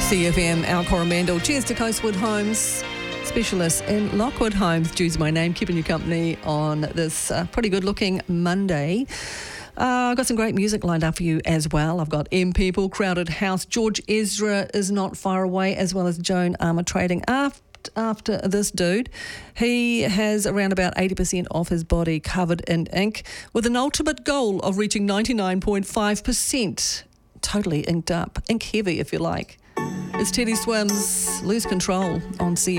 CFM, Al Coromandel. Cheers to Coastwood Homes, specialists in Lockwood Homes. Jude's my name, keeping you company on this pretty good-looking Monday. I've got some great music lined up for you as well. I've got M People, Crowded House, George Ezra is not far away, as well as Joan Armour Trading. After this dude, he has around about 80% of his body covered in ink, with an ultimate goal of reaching 99.5%. Totally inked up, ink heavy if you like. It's Teddy Swims, Lose Control on CFM.